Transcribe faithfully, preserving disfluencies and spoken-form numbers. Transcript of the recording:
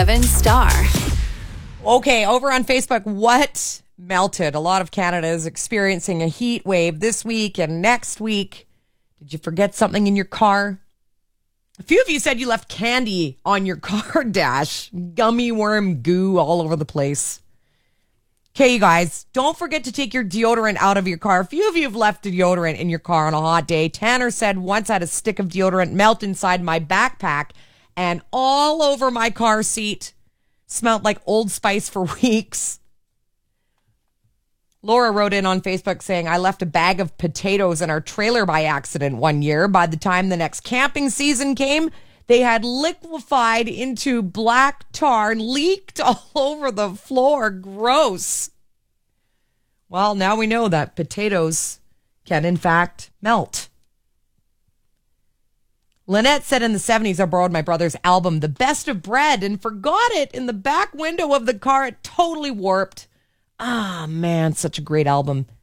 Seven Star. Okay, over on Facebook, what melted? A lot of Canada is experiencing a heat wave this week and next week. Did you forget something in your car? A few of you said you left candy on your car dash. Gummy worm goo all over the place. Okay, you guys, don't forget to take your deodorant out of your car. A few of you have left deodorant in your car on a hot day. Tanner said, once I had a stick of deodorant melt inside my backpack and all over my car seat. Smelled like Old Spice for weeks. Laura wrote in on Facebook saying, I left a bag of potatoes in our trailer by accident one year. By the time the next camping season came, they had liquefied into black tar and leaked all over the floor. Gross. Well, now we know that potatoes can, in fact, melt. Lynette said in the seventies, I borrowed my brother's album, The Best of Bread, and forgot it in the back window of the car. It totally warped. Ah, man, such a great album.